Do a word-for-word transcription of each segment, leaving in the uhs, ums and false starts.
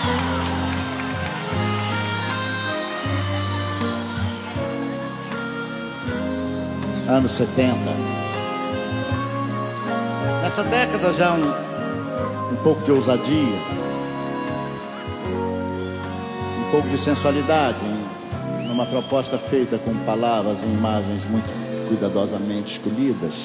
Anos setenta. Nessa década já um, um pouco de ousadia, um pouco de sensualidade, hein? Numa proposta feita com palavras e imagens muito cuidadosamente escolhidas,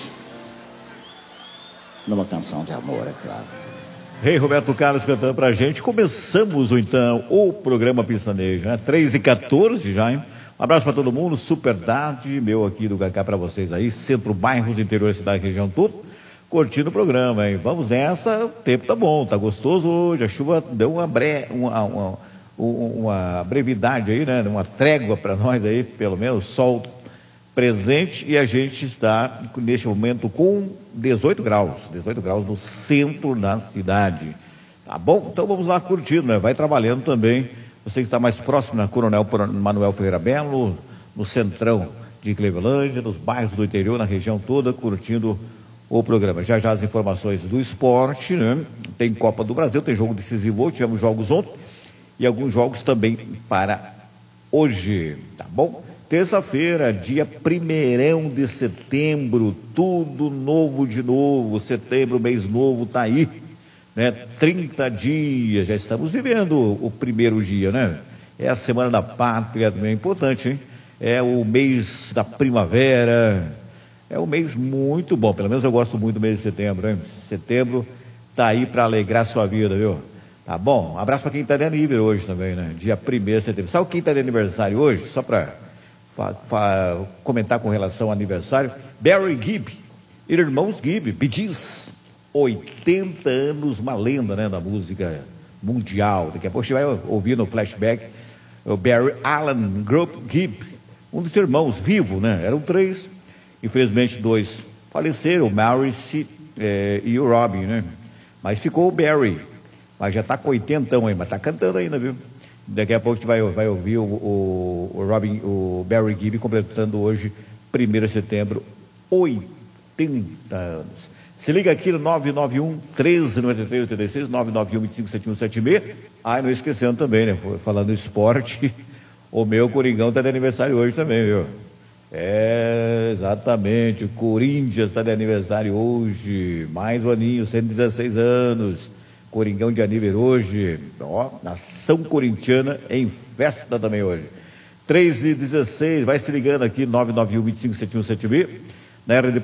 numa canção de amor, é claro. Rei Roberto Carlos cantando pra gente. Começamos então o programa Pistanejo, né? três e quatorze já, hein? Um abraço para todo mundo, super tarde, meu aqui do Cacá para vocês aí, centro, bairros, interior, cidade, região, tudo, curtindo o programa, hein? Vamos nessa, o tempo tá bom, tá gostoso hoje, a chuva deu uma, bre... uma, uma, uma brevidade aí, né? Uma trégua para nós aí, pelo menos, sol presente, e a gente está, neste momento, com dezoito graus, dezoito graus no centro da cidade, tá bom? Então vamos lá curtindo, né? Vai trabalhando também. Você que está mais próximo na Coronel Manuel Ferreira Belo, no centrão de Clevelândia, nos bairros do interior, na região toda, curtindo o programa. Já já as informações do esporte, né? Tem Copa do Brasil, tem jogo decisivo hoje, tivemos jogos ontem e alguns jogos também para hoje, tá bom? Terça-feira, dia primeirão de setembro, tudo novo de novo, setembro, mês novo, tá aí. Né, trinta dias, já estamos vivendo o primeiro dia, né? É a Semana da Pátria, também é importante, hein? É o mês da primavera, é um mês muito bom, pelo menos eu gosto muito do mês de setembro, hein? Setembro tá aí para alegrar a sua vida, viu? Tá bom? Um abraço para quem está de aniversário hoje também, né? Dia primeiro de setembro. Sabe quem está de aniversário hoje? Só para comentar com relação ao aniversário. Barry Gibb, irmãos Gibb, Bee Gees. oitenta anos, uma lenda, né, da música mundial. Daqui a pouco você vai ouvir no flashback o Barry Allen Gibb, um dos irmãos vivo, né? Eram três, infelizmente dois faleceram, o Maurice eh, e o Robin, né? Mas ficou o Barry, mas já está com oitentão aí, mas está cantando ainda, viu? Daqui a pouco você vai, vai ouvir o, o, o Robin, o Barry Gibb completando hoje, primeiro de setembro, oitenta anos. Se liga aqui no nove nove um, treze, noventa e três, oitenta e seis, nove nove um, vinte e cinco, setenta e um, setenta e seis. Ah, não esquecendo também, né? Falando esporte, o meu Coringão está de aniversário hoje também, viu? É, exatamente, o Corinthians está de aniversário hoje, mais um aninho, cento e dezesseis anos, Coringão de aniversário hoje, ó, nação corintiana em festa também hoje. três e dezesseis, vai se ligando aqui, nove nove um, vinte e cinco, setenta e um, setenta e seis. Na R D